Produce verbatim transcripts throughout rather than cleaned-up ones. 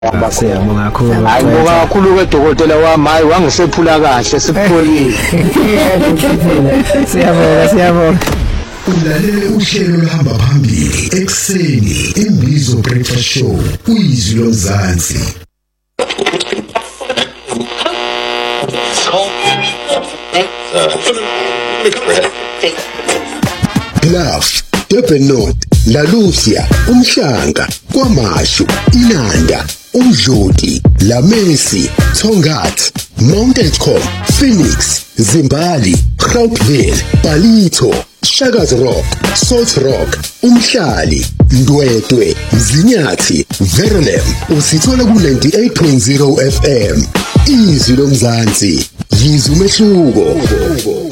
Siyabonga kakhulu. Hayi ngoba kakhulu ke dokotela wami hayi wangisephula kahle sipholile. Siyabonga siyabonga. Ulalele uhlelo luhamba phambili ekseni Imbizo Breakfast Show uyizwi lomzansi. Love, Durban North, La Lucia, Umhlanga, KwaMashu, Inanda, Umdloti, La Messi, Tongat, Mount Edgecombe, Phoenix, Zimbali, Gauteville, Palito, Shaka's Rock, Salt Rock, Umhlali, Ndwedwe, Mzinyathi, Verulam, usithola ku ninety-eight point zero F M. Izwi lomzansi, yizwi umehluko.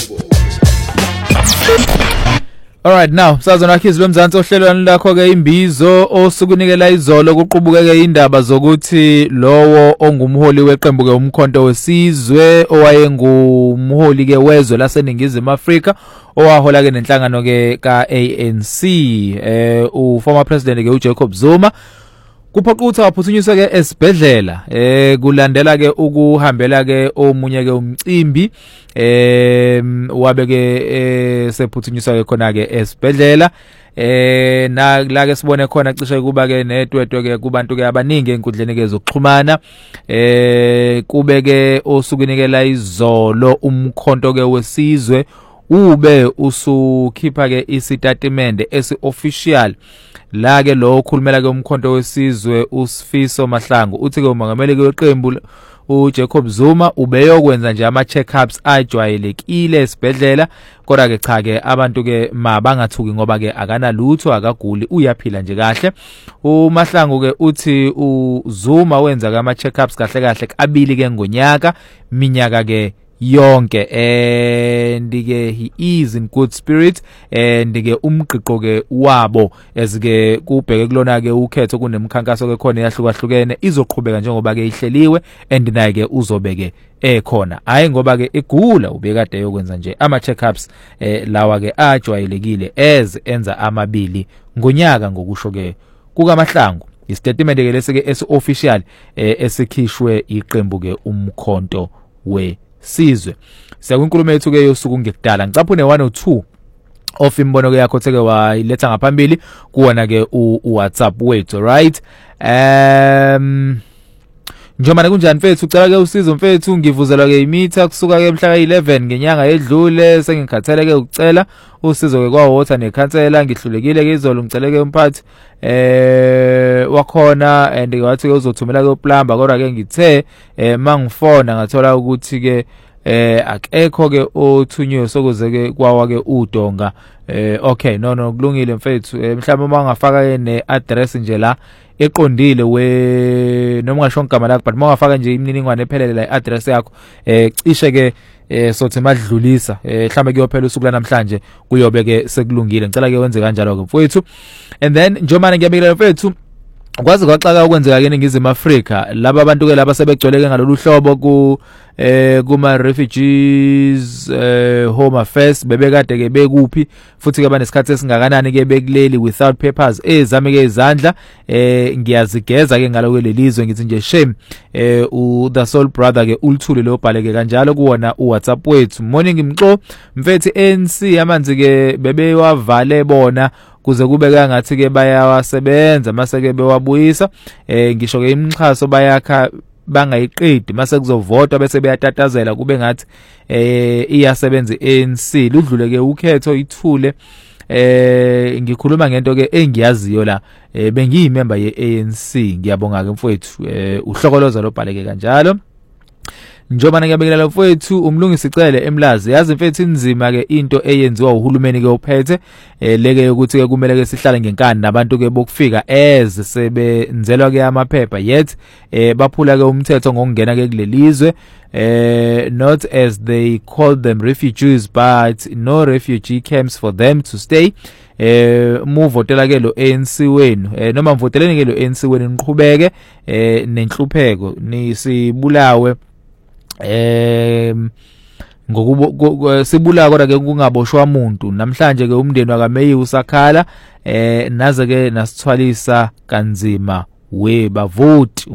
Alright, now sazona khizwe lomzansi ohlelweni lakho ke Imbizo osukunikela izolo kuqhubukeke indaba zokuthi lowo ongumholi weqembu ke umkhonto wesizwe owayengumholi ke wezwe laseningizimu Afrika owahola ke nenhlangano ke ka A N C eh u former president ke uJacob Zuma kuphoqa ukuthi waphuthunyiswe ke esibhedlela eh kulandela ke ukuhambela ke omunye ke umcimbi eh wabe ke sephuthunyiswa ke khona ke esibhedlela eh na la ke sibone khona cishe kuba ke netwetwe ke kubantu ke abaningi enkundleni ke zokuxhumana eh kube ke osukunikela izolo umkhonto ke wesizwe ube usukhipha ke isitatimende esi-official la ke lo okhulumela ke umkhonto wesizwe uSifiso Mahlangu uthi ke umongameli ke weqembu uJacob Zuma ubeyokwenza nje ama check-ups ajwayelekile esibhedlela kodwa ke cha ke abantu ke mabangathuki ngoba ke akanalutho akaguli uyaphila nje kahle. uMahlangu ke uthi uZuma wenza ke ama check-ups kahle kahle kabili ke ngonyaka minyaka ke yonke and ke he is in good spirit and ke umqiqo ke wabo ezike kubheke kulona ke ukhetho kunemkhankaso ke khona yahlukahlukene izoqhubeka njengoba ke ihleliwe and naye ke uzobeke ekhona hayi ngoba ke igula ubekade yokwenza nje ama check-ups eh lawa ke ajwayelekile ez enza amabili ngonyaka ngokusho ke kukaMahlangu istatement ke leseke esi-official eh esikhishwe iqembu ke umkhonto we sizwe. Siyakunkulumo yethu ke yosuku ngekudala ngicapha une one oh two of imbono ke yakho theke wayiletha ngaphambili kuona ke uWhatsApp wethu right. um Njengoba kunjani mfethu ucela ke usizo mfethu ngivuzelwa ke imitha kusuka ke mhla ka eleven ngenyanga edlule sengikhathele ke ukucela usizo ke kwa water nekhansela ngihlulekile ke izolo ngicela ke umphathi eh wakhona and ngathi ke uzothumela ke uplumber kodwa ke ngithe eh mangifona ngathola ukuthi ke eh akekho ke othunyiwe sokuze ke kwawa ke udonga eh okay no no kulungile mfethu mhlawumbe uma ungafaka ke ne-address nje la eqondile we noma ngasho igama lakho but uma ungafaka nje imininingwane ephelele la i-address yakho eh cishe ke eh sothi madlulisa eh mhlambe kuyophela usuku lanamhlanje kuyobe ke sekulungile ngicela ke wenze kanjalo ke mfowethu and then njomane ngiyabikela mfowethu kwazi kwaxaka ukwenzeka ke eNingizimu Afrika laba abantu ke laba sebegcweleke ngalolu hlobo ku eh kuma refugees eh home affairs bebekade ke bekuphi futhi ke banesikhathi esingakanani ke bekuleli without papers ezame ke izandla eh ngiyazigeza ke ngalo kwelelizwe ngithi nje shame eh u the soul brother ke ulithule lo bhaleke kanjalo kuwona uWhatsApp wethu morning imxo mfethi A N C amanzi ke bebewavale bona kuze kube kangathi ke bayawasebenza mase ke bewabuyisa eh ngisho ke imixhaso bayakha bangayiqedi mase kuzovotwa bese beyatatazela kube ngathi eh iyasebenza i-A N C ludlule ke ukhetho ithule eh ngikhuluma ngento ke engiyaziyo la eh bengiyimember ye-A N C ngiyabonga ke mfowethu eh uhlokoloza lo bhaleke kanjalo. Njoba ngiyabekela mfowethu umlungisi icele eMlazi yazi mfethu inzima ke into eyenziwa uhulumeni ke uphethe eh leke ukuthi ke kumele ke sihlale ngenkani nabantu ke bokufika eze sebenzelwa ke amaphepha yet eh baphula ke umthetho ngokungena ke kulelizwe eh not as they call them refugees but no refugee camps for them to stay eh muvotela ke lo A N C wenu eh noma mvoteleni ke lo A N C wenu niqhubeke eh nenhlupheko nisibulawe eh ngokubo sibula kodwa ke kungaboshwa umuntu namhlanje ke umndeni wakaMeyi usakhala eh naze ke nasithwalisa kanzima we bavoti